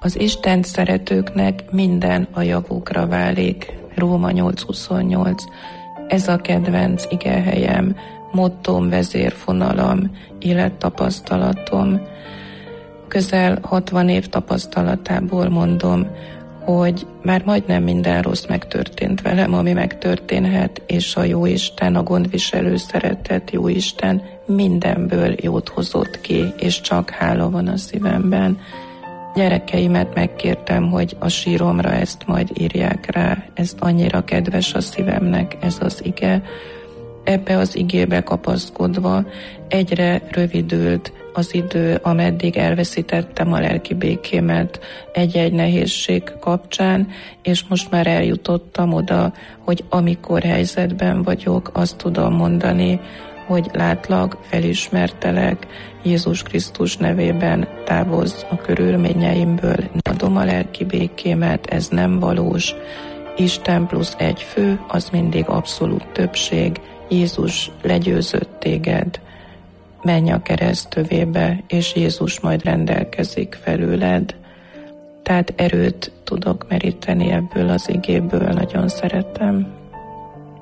Az Istent szeretőknek minden a javukra válik. Róma 8:28. Ez a kedvenc igehelyem, mottóm, vezérfonalam, élettapasztalatom. Közel 60 év tapasztalatából mondom, hogy már majdnem minden rossz megtörtént velem, ami megtörténhet, és a Jóisten, a gondviselő, szeretett Jóisten mindenből jót hozott ki, és csak hála van a szívemben. Gyerekeimet megkértem, hogy a síromra ezt majd írják rá, ezt annyira kedves a szívemnek, ez az ige. Ebbe az igébe kapaszkodva egyre rövidült az idő, ameddig elveszítettem a lelki békémet egy-egy nehézség kapcsán, és most már eljutottam oda, hogy amikor helyzetben vagyok, azt tudom mondani, hogy látlak, felismertelek, Jézus Krisztus nevében távozz a körülményeimből, adom a lelki békémet, ez nem valós. Isten plusz egy fő, az mindig abszolút többség. Jézus legyőzött téged, menj a kereszt övébe, és Jézus majd rendelkezik felőled. Tehát erőt tudok meríteni ebből az igéből, nagyon szeretem.